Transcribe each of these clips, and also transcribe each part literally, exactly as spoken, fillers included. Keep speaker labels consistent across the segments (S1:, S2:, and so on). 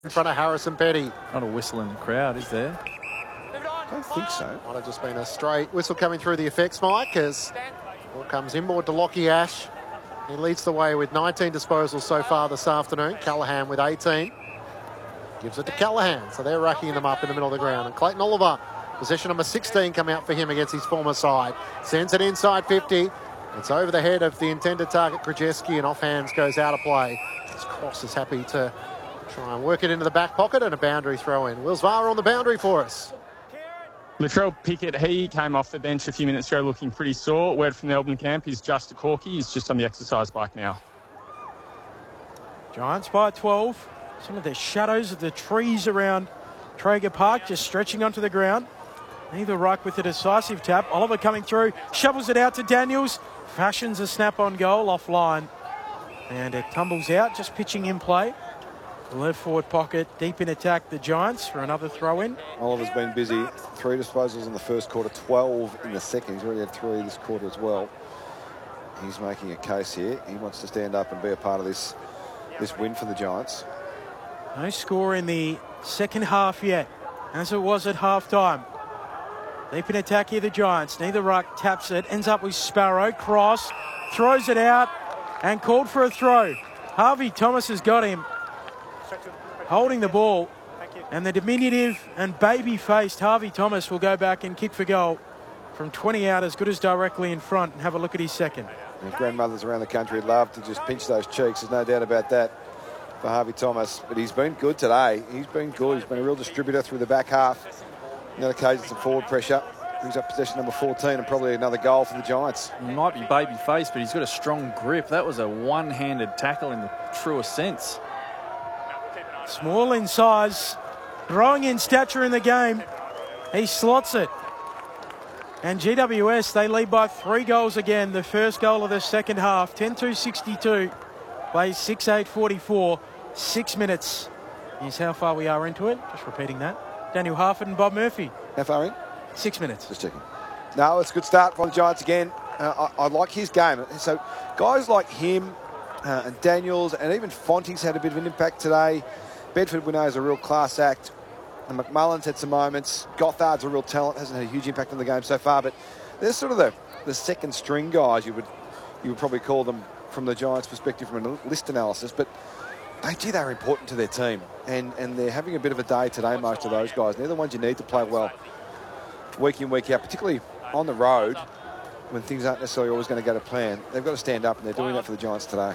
S1: in front of Harrison Petty.
S2: Not a whistling crowd, is there?
S3: I don't think so.
S1: Might have just been a straight whistle coming through the effects mic as ball comes inboard to Lockie Ash. He leads the way with nineteen disposals so far this afternoon. Callaghan with eighteen. Gives it to Callaghan, so they're racking them up in the middle of the ground. And Clayton Oliver, possession number sixteen, come out for him against his former side. Sends it inside fifty. It's over the head of the intended target, Krajewski, and off hands goes out of play. This Cross is happy to try and work it into the back pocket, and a boundary throw in. Wills Vara on the boundary for us.
S4: Latrell Pickett, he came off the bench a few minutes ago looking pretty sore. Word from the Melbourne camp, he's just a corky. He's just on the exercise bike now.
S5: Giants by twelve. Some of the shadows of the trees around Traeger Park just stretching onto the ground. Neither ruck with a decisive tap. Oliver coming through, shovels it out to Daniels. Fashions a snap-on goal offline. And it tumbles out, just pitching in play. The left forward pocket, deep in attack, the Giants for another throw-in.
S3: Oliver's been busy. Three disposals in the first quarter, twelve in the second. He's already had three this quarter as well. He's making a case here. He wants to stand up and be a part of this, this win for the Giants.
S5: No score in the second half yet, as it was at half-time. Deep in attack here, the Giants. Neither ruck taps it, ends up with Sparrow. Cross, throws it out, and called for a throw. Harvey Thomas has got him, holding the ball. And the diminutive and baby-faced Harvey Thomas will go back and kick for goal from twenty out, as good as directly in front, and have a look at his second.
S3: And grandmothers around the country would love to just pinch those cheeks. There's no doubt about that for Harvey Thomas. But he's been good today. He's been good. He's been a real distributor through the back half. On the other occasion, some forward pressure. Brings up possession number fourteen and probably another goal for the Giants.
S2: He might be baby faced, but he's got a strong grip. That was a one-handed tackle in the truest sense.
S5: Small in size, growing in stature in the game. He slots it. And G W S, they lead by three goals again. The first goal of the second half, ten two sixty-two. Plays six eight forty-four. Six minutes is how far we are into it. Just repeating that. Daniel Harford and Bob Murphy.
S3: How far in?
S5: Six minutes.
S3: Just checking. No, it's a good start for the Giants again. Uh, I, I like his game. So guys like him uh, and Daniels and even Fonte's had a bit of an impact today. Bedford, we know, is a real class act. And McMullen's had some moments. Gothard's a real talent. Hasn't had a huge impact on the game so far. But they're sort of the, the second string guys, you would you would probably call them from the Giants' perspective from a list analysis. But they, gee, they're important to their team. And, and they're having a bit of a day today, most of those guys. They're the ones you need to play well week in, week out, particularly on the road when things aren't necessarily always going to go to plan. They've got to stand up, and they're doing that for the Giants today.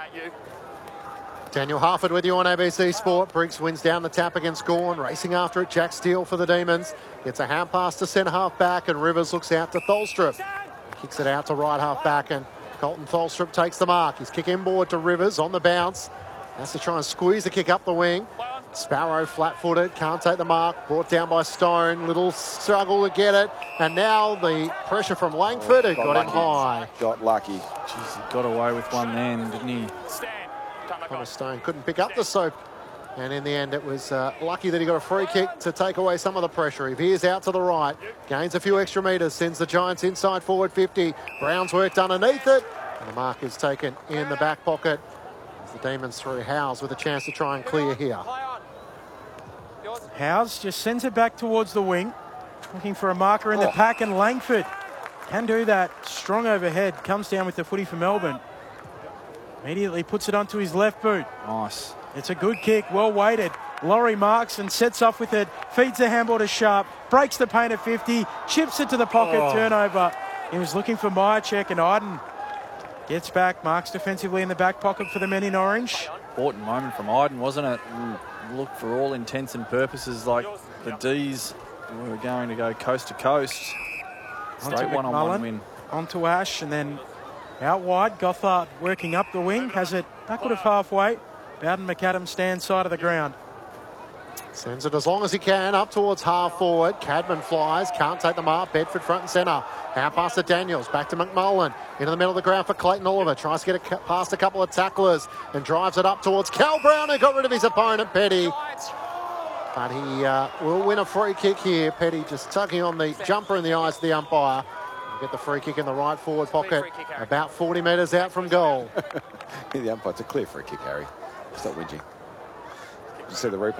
S1: Daniel Harford with you on A B C Sport. Briggs wins down the tap against Gawn. Racing after it, Jack Steele for the Demons. Gets a hand pass to centre half back, and Rivers looks out to Tholstrup. Kicks it out to right half back, and Colton Tholstrup takes the mark. His kick inboard to Rivers on the bounce. Has to try and squeeze the kick up the wing. Sparrow flat-footed, can't take the mark. Brought down by Stone. Little struggle to get it. And now the pressure from Langford.
S3: Oh,
S1: It got, got him high.
S3: Got lucky.
S2: Jeez, he got away with one then, didn't he?
S1: Thomas Stone couldn't pick up the soap. And in the end, it was uh, lucky that he got a free kick to take away some of the pressure. He veers out to the right. Gains a few extra metres. Sends the Giants inside forward fifty. Brown's worked underneath it. And the mark is taken in the back pocket. As the Demons through Howes with a chance to try and clear here.
S5: Howes just sends it back towards the wing. Looking for a marker in the oh. pack, and Langford can do that. Strong overhead. Comes down with the footy for Melbourne. Immediately puts it onto his left boot.
S2: Nice.
S5: It's a good kick, well weighted. Laurie marks and sets off with it. Feeds the handball to Sharp. Breaks the paint at fifty. Chips it to the pocket. Oh. Turnover. He was looking for Myercheck, and Iden gets back. Marks defensively in the back pocket for the men in orange.
S2: Important moment from Iden, wasn't it? Looked for all intents and purposes like the D's were going to go coast to coast. Straight one-on-one win.
S5: Onto Ash, and then out wide. Gothard working up the wing. Has it backward of halfway. Bowden McAdam stands side of the ground.
S1: Sends it as long as he can up towards half forward. Cadman flies, can't take the mark. Bedford front and centre. Out past to Daniels, back to McMullen. Into the middle of the ground for Clayton Oliver. Tries to get it past a couple of tacklers and drives it up towards Cal Brown, who got rid of his opponent, Petty. But he uh, will win a free kick here. Petty just tugging on the jumper in the eyes of the umpire. He'll get the free kick in the right forward pocket, about forty metres out from goal.
S3: The umpire, it's a clear free kick, Harry. Stop whinging. Did you see the replay?